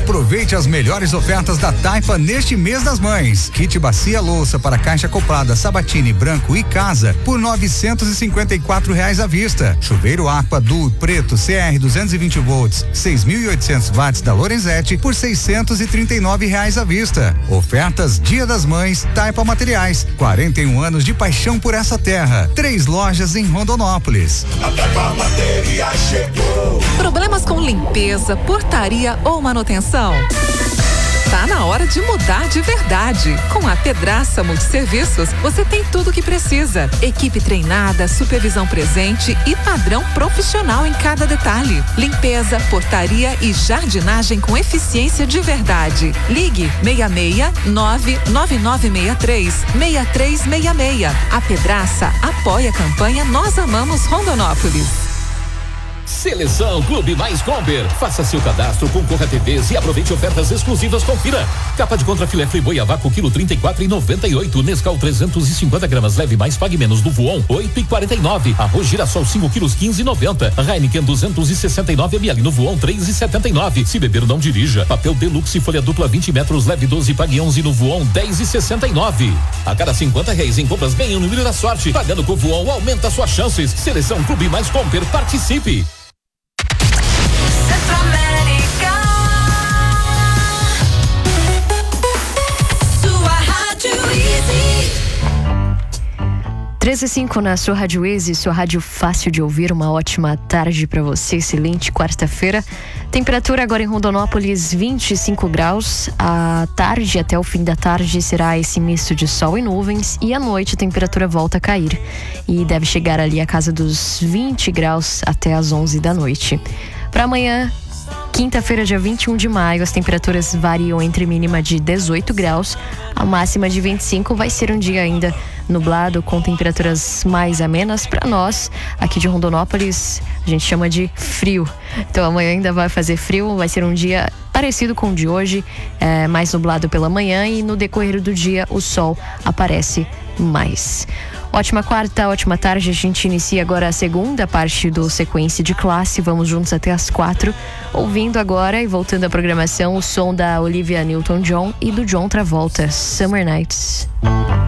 Aproveite as melhores ofertas da Taipa neste mês das mães. Kit bacia louça para caixa acoplada Sabatini branco e casa por R$ 954 à vista. Chuveiro Aqua Duo preto CR 220 volts 6.800 watts da Lorenzetti por R$ 639 à vista. Ofertas Dia das Mães Taipa Materiais. 41 anos de paixão por essa terra. 3 lojas em Rondonópolis. A Taipa Materiais chegou. Problemas com limpeza, portaria ou manutenção? Tá na hora de mudar de verdade. Com a Pedraça Multisserviços, você tem tudo o que precisa. Equipe treinada, supervisão presente e padrão profissional em cada detalhe. Limpeza, portaria e jardinagem com eficiência de verdade. Ligue 66999636366. A Pedraça apoia a campanha Nós Amamos Rondonópolis. Seleção Clube Mais Comper. Faça seu cadastro, concorra a TVs e aproveite ofertas exclusivas. Confira. Capa de contrafilé Friboi a vácuo quilo 34,98. Nescau 350 gramas leve mais pague menos do Voon 8,49. Arroz Girassol 5 quilos 15,90. Heineken 269 ml no Voon 3,79. Se beber não dirija. Papel Deluxe folha dupla 20 metros leve 12 pague 11 no Voon 10,69. A cada R$50 em compras ganha um número da sorte. Pagando com o Voon aumenta suas chances. Seleção Clube Mais Comper, participe. Centro-América, sua rádio Easy. 13h05 na sua rádio Easy, sua rádio fácil de ouvir. Uma ótima tarde para você, excelente quarta-feira. Temperatura agora em Rondonópolis 25 graus. À tarde, até o fim da tarde, será esse misto de sol e nuvens. E à noite a temperatura volta a cair e deve chegar ali a casa dos 20 graus até as 11 da noite. Para amanhã, quinta-feira, dia 21 de maio, as temperaturas variam entre mínima de 18 graus, a máxima de 25. Vai ser um dia ainda nublado, com temperaturas mais amenas. Para nós, aqui de Rondonópolis, a gente chama de frio. Então amanhã ainda vai fazer frio, vai ser um dia parecido com o de hoje, mais nublado pela manhã, e no decorrer do dia o sol aparece mais. Ótima quarta, ótima tarde. A gente inicia agora a segunda parte do Sequência de Classe. Vamos juntos até as 4, ouvindo agora e voltando à programação o som da Olivia Newton-John e do John Travolta, Summer Nights.